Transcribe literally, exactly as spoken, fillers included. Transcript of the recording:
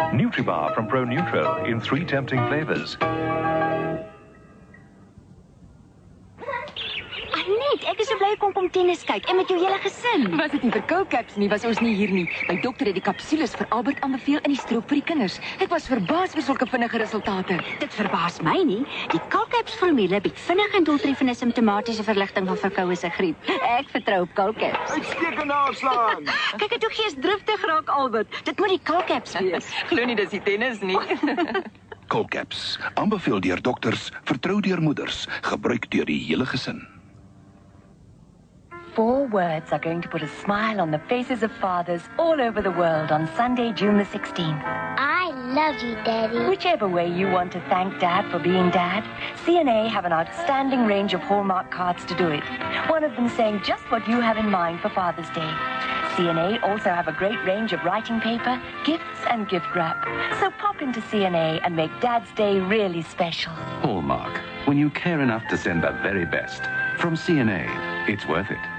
Nutribar from Pro Nutro in three tempting flavors. Anet, ek is so bly kom kom tennis kyk en met jou hele gesin. Was dit nie vir Colcaps nie, was ons nie hier nie. My dokter het die kapsules vir Albert aanbeveel in die stroop vir die kinders. Ek was verbaas oor sulke vinnige resultate. Dit verbaas my nie. Die Colcaps formule bied vinnige en doeltreffende simptomatiese verligting van verkoue se griep. Ek vertrou op Colcaps. Uitstekende aanslaan. Kyk, het jou gees driftig raak, Albert. Dit moet die Colcaps wees. Glo nie dis die tennis nie. Colcaps, aanbeveel deur dokters, vertrou deur moeders, gebruik deur die hele gesin. Four words are going to put a smile on the faces of fathers all over the world on Sunday, June the sixteenth. I love you, Daddy. Whichever way you want to thank Dad for being Dad, C N A have an outstanding range of Hallmark cards to do it. One of them saying just what you have in mind for Father's Day. C N A also have a great range of writing paper, gifts and gift wrap. So pop into C N A and make Dad's Day really special. Hallmark, when you care enough to send the very best. From C N A, it's worth it.